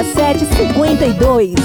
3752.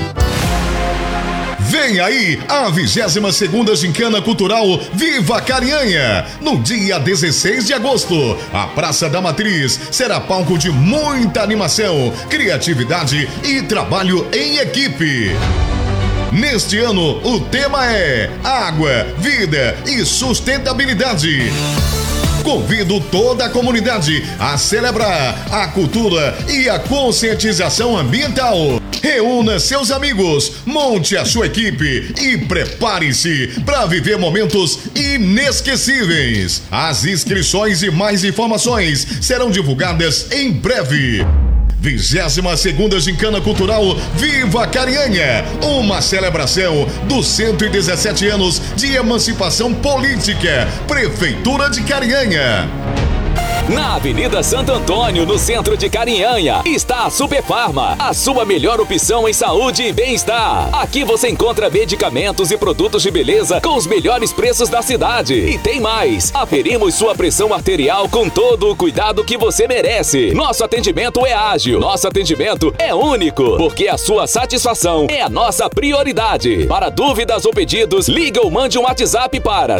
Vem aí a 22ª Gincana Cultural Viva Carianha. No dia 16 de agosto, a Praça da Matriz será palco de muita animação, criatividade e trabalho em equipe. Neste ano, o tema é Água, Vida e Sustentabilidade. Convido toda a comunidade a celebrar a cultura e a conscientização ambiental. Reúna seus amigos, monte a sua equipe e prepare-se para viver momentos inesquecíveis. As inscrições e mais informações serão divulgadas em breve. 22ª Gincana Cultural Viva Carianha, uma celebração dos 117 anos de emancipação política. Prefeitura de Carianha. Na Avenida Santo Antônio, no centro de Carianha, está a Superfarma, a sua melhor opção em saúde e bem-estar. Aqui você encontra medicamentos e produtos de beleza com os melhores preços da cidade. E tem mais, aferimos sua pressão arterial com todo o cuidado que você merece. Nosso atendimento é ágil, nosso atendimento é único, porque a sua satisfação é a nossa prioridade. Para dúvidas ou pedidos, liga ou mande um WhatsApp para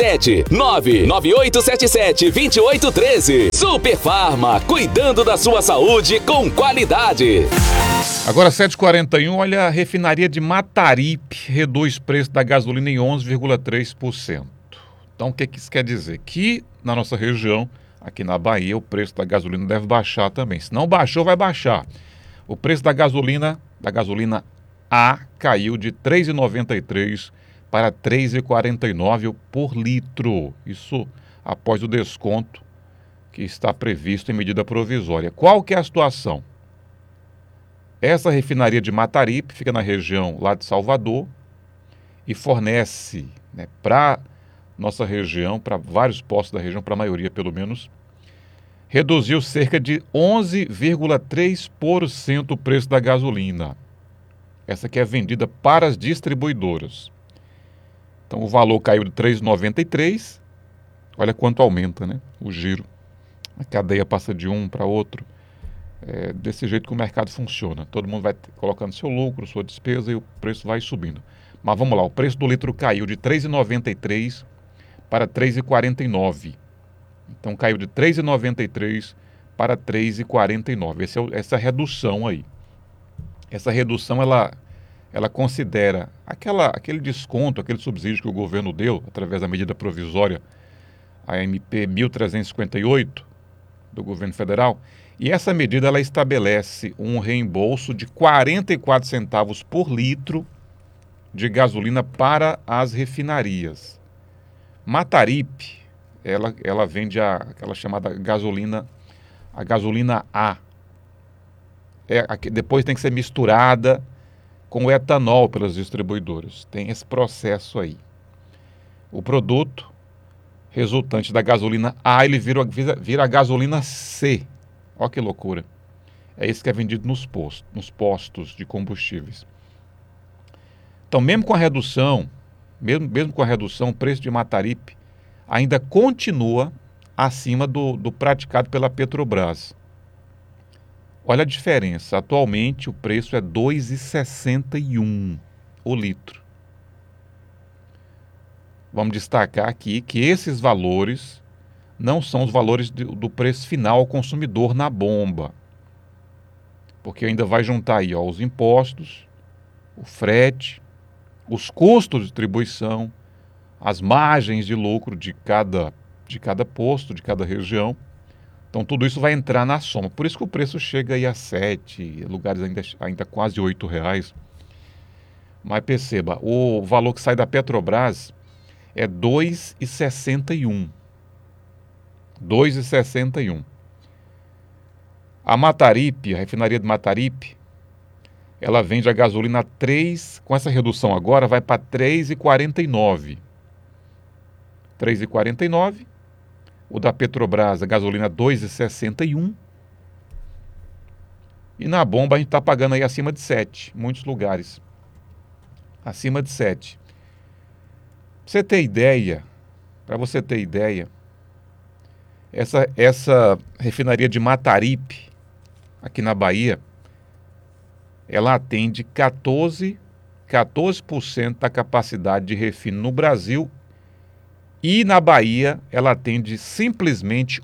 77998772813. Superfarma, cuidando da sua saúde com qualidade. Agora 7h41, olha, a refinaria de Mataripe reduz preço da gasolina em 11,3%. Então o que isso quer dizer? Que na nossa região, aqui na Bahia, o preço da gasolina deve baixar também. Se não baixou, vai baixar. O preço da gasolina A caiu de R$ 3,93 para R$ 3,49 por litro. Isso após o desconto que está previsto em medida provisória. Qual que é a situação? Essa refinaria de Mataripe fica na região lá de Salvador e fornece, para nossa região, para vários postos da região, para a maioria pelo menos, reduziu cerca de 11,3% o preço da gasolina. Essa que é vendida para as distribuidoras. Então o valor caiu de R$ 3,93, olha quanto aumenta, o giro. A cadeia passa de um para outro. É desse jeito que o mercado funciona. Todo mundo vai colocando seu lucro, sua despesa e o preço vai subindo. Mas vamos lá, o preço do litro caiu de R$ 3,93 para R$ 3,49. Então caiu de R$ 3,93 para R$ 3,49. Essa redução aí. Essa redução ela considera aquele desconto, aquele subsídio que o governo deu através da medida provisória, a MP 1358, do governo federal, e essa medida ela estabelece um reembolso de 44 centavos por litro de gasolina para as refinarias. Mataripe, ela vende aquela chamada gasolina, a gasolina A. Depois tem que ser misturada com o etanol pelas distribuidoras. Tem esse processo aí. O produto resultante da gasolina A, ele vira a gasolina C. Olha que loucura. É isso que é vendido nos postos de combustíveis. Então, mesmo com a redução, o preço de Mataripe ainda continua acima do praticado pela Petrobras. Olha a diferença. Atualmente, o preço é R$ 2,61 o litro. Vamos destacar aqui que esses valores não são os valores do preço final ao consumidor na bomba. Porque ainda vai juntar aí os impostos, o frete, os custos de distribuição, as margens de lucro de cada posto, de cada região. Então tudo isso vai entrar na soma. Por isso que o preço chega aí a 7, lugares ainda quase R$ 8. Mas perceba, o valor que sai da Petrobras é R$ 2,61. 2,61. A Mataripe, a refinaria de Mataripe, ela vende a gasolina 3, com essa redução agora, vai para R$ 3,49. 3,49. O da Petrobras, a gasolina 2,61. E na bomba a gente está pagando aí acima de 7, muitos lugares. Acima de 7. Para você ter ideia, essa refinaria de Mataripe, aqui na Bahia, ela atende 14% da capacidade de refino no Brasil, e na Bahia ela atende simplesmente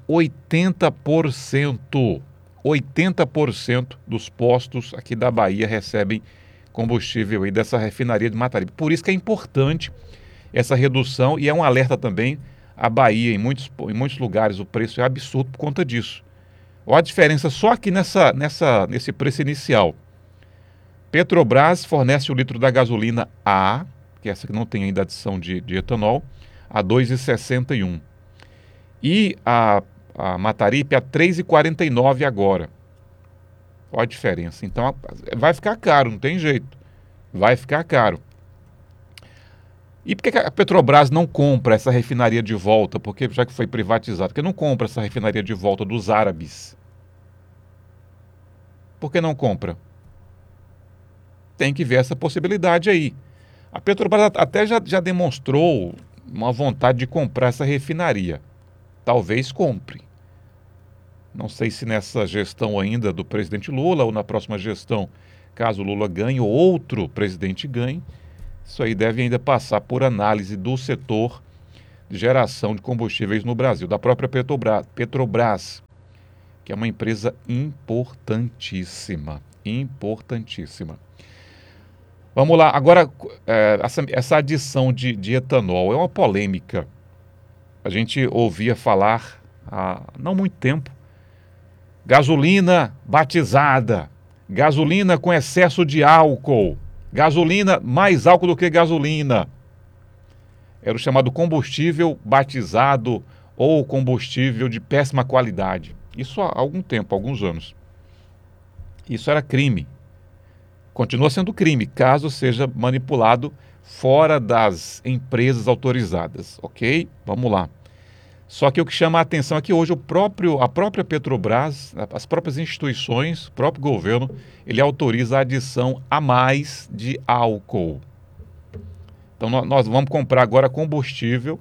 80%. 80% dos postos aqui da Bahia recebem combustível aí dessa refinaria de Mataripe. Por isso que é importante essa redução, e é um alerta também à Bahia. Em muitos lugares o preço é absurdo por conta disso. Olha a diferença só aqui nesse preço inicial. Petrobras fornece o litro da gasolina A, que é essa que não tem ainda adição de etanol, a R$ 2,61. E a Mataripe a R$ 3,49 agora. Olha a diferença. Então vai ficar caro, não tem jeito. Vai ficar caro. E por que a Petrobras não compra essa refinaria de volta? Porque já que foi privatizada, por que não compra essa refinaria de volta dos árabes? Por que não compra? Tem que ver essa possibilidade aí. A Petrobras até já demonstrou uma vontade de comprar essa refinaria. Talvez compre. Não sei se nessa gestão ainda do presidente Lula ou na próxima gestão, caso Lula ganhe ou outro presidente ganhe, isso aí deve ainda passar por análise do setor de geração de combustíveis no Brasil, da própria Petrobras, que é uma empresa importantíssima. Importantíssima. Vamos lá, agora essa adição de etanol é uma polêmica. A gente ouvia falar há não muito tempo, gasolina batizada, gasolina com excesso de álcool, gasolina mais álcool do que gasolina. Era o chamado combustível batizado ou combustível de péssima qualidade. Isso há algum tempo, alguns anos. Isso era crime. Continua sendo crime, caso seja manipulado fora das empresas autorizadas, ok? Vamos lá. Só que o que chama a atenção é que hoje a própria Petrobras, as próprias instituições, o próprio governo, ele autoriza a adição a mais de álcool. Então nós vamos comprar agora combustível,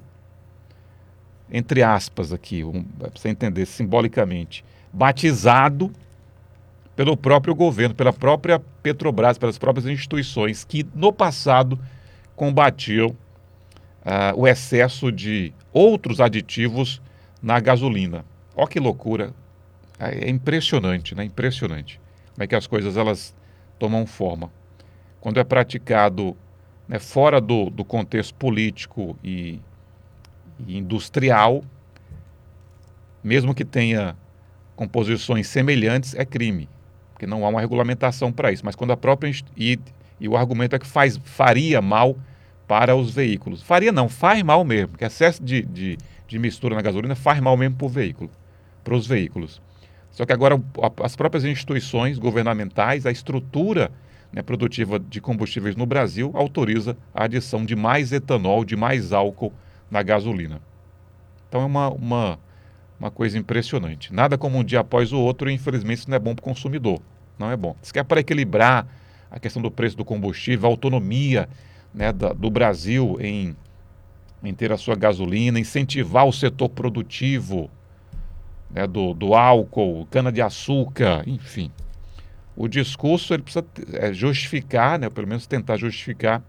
entre aspas aqui, para você entender simbolicamente, batizado pelo próprio governo, pela própria Petrobras, pelas próprias instituições que no passado combatiam o excesso de outros aditivos na gasolina. Olha que loucura. É impressionante, né? Impressionante como é que as coisas elas tomam forma. Quando é praticado, né, fora do contexto político e industrial, mesmo que tenha composições semelhantes, é crime, porque não há uma regulamentação para isso. Mas quando a própria... E o argumento é que faria mal para os veículos. Faria não, faz mal mesmo, porque excesso de mistura na gasolina faz mal mesmo para os veículos. Só que agora as próprias instituições governamentais, a estrutura, né, produtiva de combustíveis no Brasil, autoriza a adição de mais etanol, de mais álcool na gasolina. Então é uma coisa impressionante. Nada como um dia após o outro, e infelizmente isso não é bom para o consumidor. Não é bom. Isso que é para equilibrar a questão do preço do combustível, a autonomia, né, do Brasil em ter a sua gasolina, incentivar o setor produtivo, né, do álcool, cana-de-açúcar, enfim. O discurso ele precisa justificar, né, pelo menos tentar justificar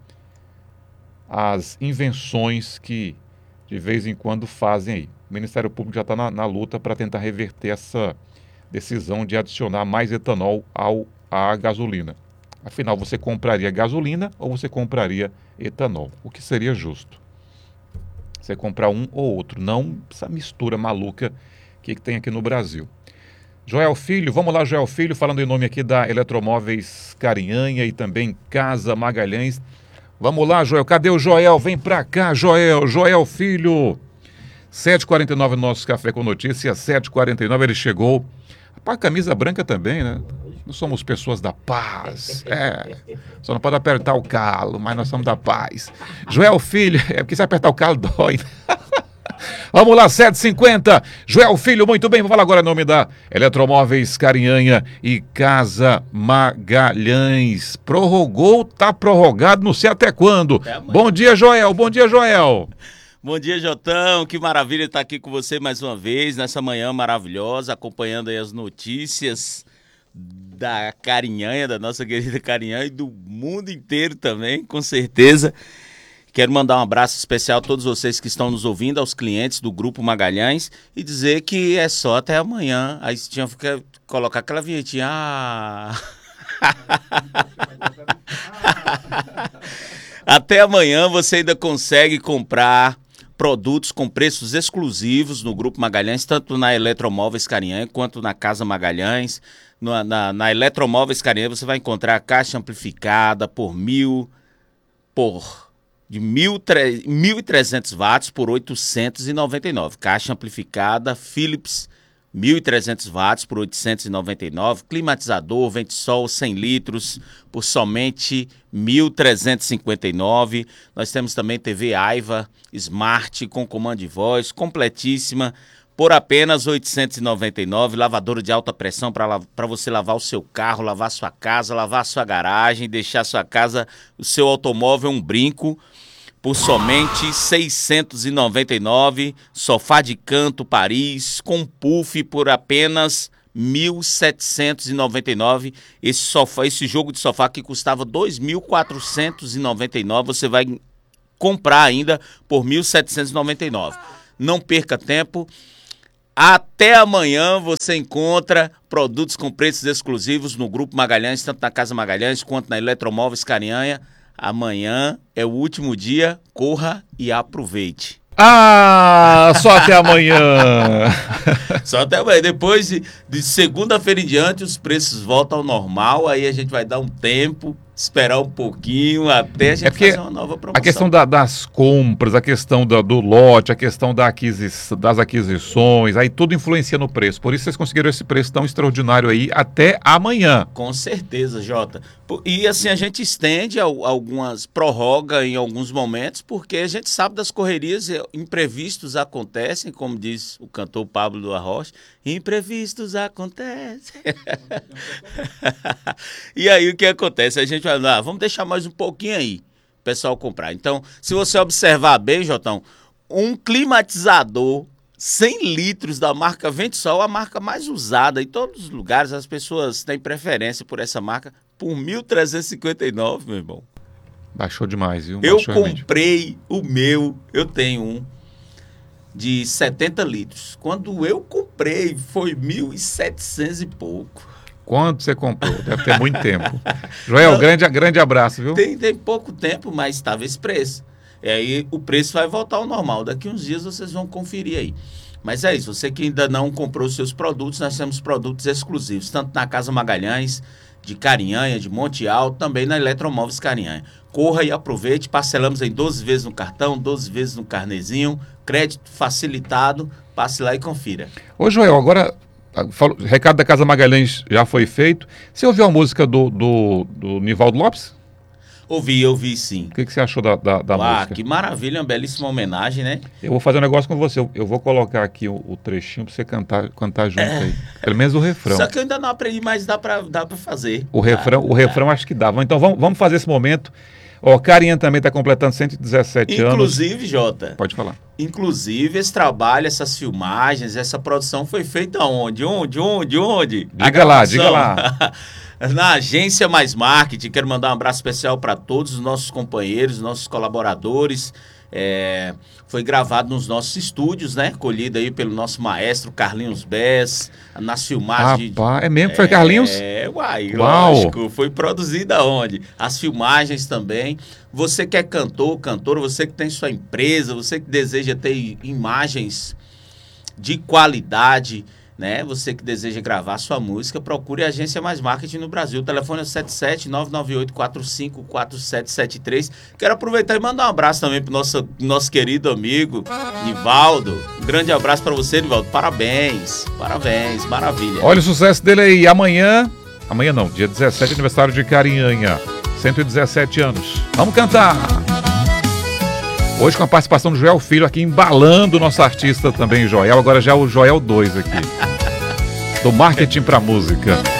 as invenções que de vez em quando fazem aí. O Ministério Público já está na luta para tentar reverter essa decisão de adicionar mais etanol à gasolina. Afinal, você compraria gasolina ou você compraria etanol? O que seria justo? Você comprar um ou outro, não essa mistura maluca que tem aqui no Brasil. Joel Filho, vamos lá, Joel Filho, falando em nome aqui da Eletromóveis Carinhanha e também Casa Magalhães. Vamos lá, Joel, cadê o Joel? Vem pra cá, Joel, Joel Filho. 7h49 no nosso Café com Notícias, 7h49 ele chegou. A camisa branca também, né? Nós somos pessoas da paz. Só não pode apertar o calo, mas nós somos da paz. Joel Filho, porque se apertar o calo dói. Vamos lá, 7h50. Joel Filho, muito bem. Vou falar agora em nome da Eletromóveis Carinhanha e Casa Magalhães. Prorrogou, tá prorrogado, não sei até quando. Bom dia, Joel. Bom dia, Joel. Bom dia, Jotão, que maravilha estar aqui com você mais uma vez, nessa manhã maravilhosa, acompanhando aí as notícias da Carinhanha, da nossa querida Carinhanha e do mundo inteiro também, com certeza. Quero mandar um abraço especial a todos vocês que estão nos ouvindo, aos clientes do Grupo Magalhães e dizer que é só até amanhã. Aí você tinha que colocar aquela vinhetinha. Até amanhã você ainda consegue comprar produtos com preços exclusivos no Grupo Magalhães, tanto na Eletromóveis Carinhanha quanto na Casa Magalhães. Na Eletromóveis Carinhanha você vai encontrar a caixa amplificada de 1.300 watts por 899. Caixa amplificada Philips 1.300 watts por 899. Climatizador Ventisol 100 litros por somente 1.359. Nós temos também TV Aiva Smart com comando de voz, completíssima, por apenas 899. Lavadora de alta pressão para você lavar o seu carro, lavar sua casa, lavar sua garagem, deixar sua casa, o seu automóvel um brinco, por somente 699. Sofá de canto Paris com puff por apenas 1.799. Esse jogo de sofá que custava 2.499, você vai comprar ainda por 1.799. Não perca tempo. Até amanhã você encontra produtos com preços exclusivos no Grupo Magalhães, tanto na Casa Magalhães quanto na Eletromóveis Carinhanha. Amanhã é o último dia, corra e aproveite. Só até amanhã. Só até amanhã. Depois de segunda-feira em diante, os preços voltam ao normal, aí a gente vai dar um tempo, esperar um pouquinho até a gente fazer uma nova promoção. A questão das compras, a questão do lote, a questão das aquisições, aí tudo influencia no preço. Por isso vocês conseguiram esse preço tão extraordinário aí até amanhã. Com certeza, Jota. E assim, a gente estende prorroga em alguns momentos, porque a gente sabe das correrias, imprevistos acontecem, como diz o cantor Pablo do Arrocha, imprevistos acontecem. E aí o que acontece? A gente vai lá, vamos deixar mais um pouquinho aí, o pessoal comprar. Então, se você observar bem, Jotão, um climatizador 100 litros da marca Ventisol, a marca mais usada em todos os lugares, as pessoas têm preferência por essa marca, por 1.359, meu irmão. Baixou demais, viu? Eu comprei o meu, eu tenho um de 70 litros. Quando eu comprei, foi 1.700 e pouco. Quanto você comprou? Deve ter muito tempo. Joel, grande abraço, viu? Tem pouco tempo, mas estava esse preço. E aí o preço vai voltar ao normal. Daqui uns dias vocês vão conferir aí. Mas é isso, você que ainda não comprou os seus produtos, nós temos produtos exclusivos, tanto na Casa Magalhães, de Carinhanha, de Monte Alto, também na Eletromóveis Carinhanha. Corra e aproveite, parcelamos em 12 vezes no cartão, 12 vezes no carnezinho, crédito facilitado, passe lá e confira. Ô Joel, agora, o recado da Casa Magalhães já foi feito. Você ouviu a música do Nivaldo Lopes? Ouvi sim. O que você achou da música? Que maravilha, uma belíssima homenagem, né? Eu vou fazer um negócio com você. Eu vou colocar aqui o trechinho pra você cantar junto aí. Pelo menos o refrão. Só que eu ainda não aprendi, mas dá pra fazer. O refrão acho que dá. Então vamos fazer esse momento. Carinha também está completando 117 anos. Inclusive, Jota. Pode falar. Inclusive, esse trabalho, essas filmagens, essa produção foi feita onde? Diga lá. Na Agência Mais Marketing. Quero mandar um abraço especial para todos os nossos companheiros, nossos colaboradores. Foi gravado nos nossos estúdios, né? Colhido aí pelo nosso maestro Carlinhos Bess, nas filmagens. Rapaz, é mesmo? Foi Carlinhos? Lógico. Foi produzido aonde? As filmagens também. Você que é cantora, você que tem sua empresa, você que deseja ter imagens de qualidade, né? Você que deseja gravar sua música, procure a Agência Mais Marketing no Brasil. O telefone é 77-998-454773. Quero aproveitar e mandar um abraço também pro nosso querido amigo Nivaldo. Um grande abraço para você, Nivaldo. Parabéns, maravilha. Olha o sucesso dele aí. Amanhã não, dia 17, aniversário de Carinhanha. 117 anos. Vamos cantar! Hoje com a participação do Joel Filho aqui, embalando o nosso artista também, Joel. Agora já é o Joel 2 aqui. Do marketing pra música.